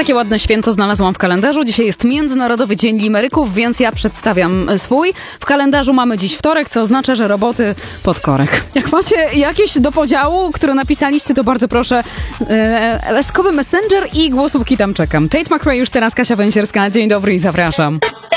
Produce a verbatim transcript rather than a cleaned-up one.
Takie ładne święto znalazłam w kalendarzu. Dzisiaj jest Międzynarodowy Dzień Limeryków, więc ja przedstawiam swój. W kalendarzu mamy dziś wtorek, co oznacza, że roboty pod korek. Jak macie jakieś do podziału, które napisaliście, to bardzo proszę. E, Leskowy Messenger i głosówki tam czekam. Tate McRae już teraz, Kasia Węsierska. Dzień dobry i zapraszam.